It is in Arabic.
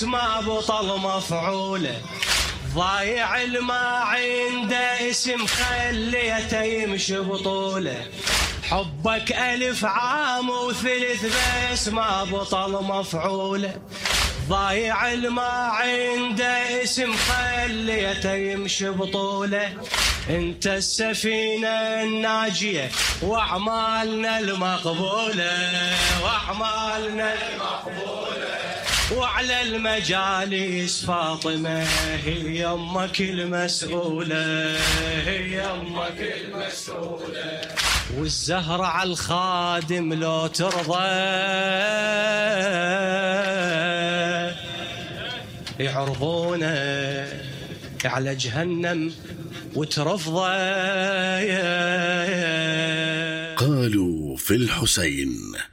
ما بطل مفعوله، ضايع الما عنده اسم خليته يمشي بطوله، حبك 1000 عام وثلث بس ما بطل مفعوله، ضايع الما عنده اسم خليته يمشي بطوله، انت السفينة الناجية واعمالنا المقبولة، واعمالنا المقبولة، وعلى المجالس فاطمة هي امك المسؤولة، هي امك المسؤولة، والزهرة على الخادم لو ترضى يعرضونه على جهنم وترفضه. قالوا في الحسين